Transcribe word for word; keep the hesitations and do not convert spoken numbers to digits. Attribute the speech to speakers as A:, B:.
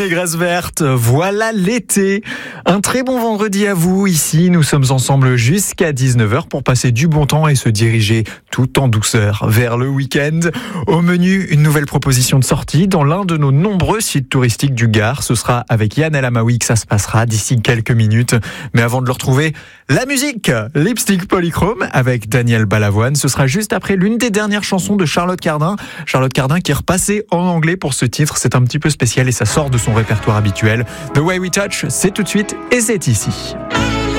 A: les graisses vertes, voilà l'été. Un très bon vendredi à vous. Ici, nous sommes ensemble jusqu'à dix-neuf heures pour passer du bon temps et se diriger tout en douceur vers le week-end. Au menu, une nouvelle proposition de sortie dans l'un de nos nombreux sites touristiques du Gard. Ce sera avec Yann Alamaoui que ça se passera d'ici quelques minutes. Mais avant de le retrouver, la musique, Lipstick Polychrome avec Daniel Balavoine. Ce sera juste après l'une des dernières chansons de Charlotte Cardin. Charlotte Cardin qui est repassée en anglais pour ce titre. C'est un petit peu spécial et ça sort de son répertoire habituel. The Way We Touch, c'est tout de suite et c'est ici.